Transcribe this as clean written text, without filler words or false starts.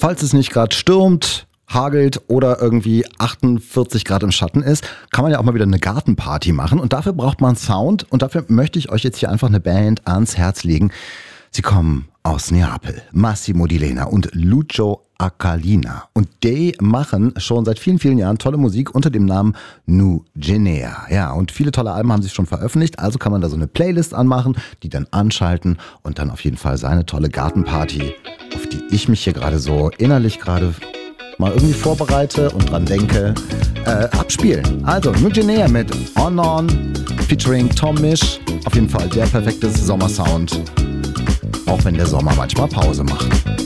Falls es nicht gerade stürmt, hagelt oder irgendwie 48 Grad im Schatten ist, kann man ja auch mal wieder eine Gartenparty machen. Und dafür braucht man Sound. Und dafür möchte ich euch jetzt hier einfach eine Band ans Herz legen. Sie kommen aus Neapel. Massimo Di Lena und Lucio Acalina. Und die machen schon seit vielen, vielen Jahren tolle Musik unter dem Namen Nu Genea. Ja, und viele tolle Alben haben sie schon veröffentlicht. Also kann man da so eine Playlist anmachen, die dann anschalten und dann auf jeden Fall seine tolle Gartenparty, auf die ich mich hier gerade so innerlich gerade mal irgendwie vorbereite und dran denke, abspielen. Also Nu Genea mit On featuring Tom Misch. Auf jeden Fall der perfekte Sommersound, auch wenn der Sommer manchmal Pause macht.